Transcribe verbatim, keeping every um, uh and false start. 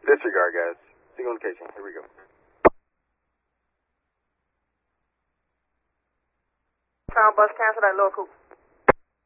Disregard, guys. Single location. Here we go. Sound bus cancel that local.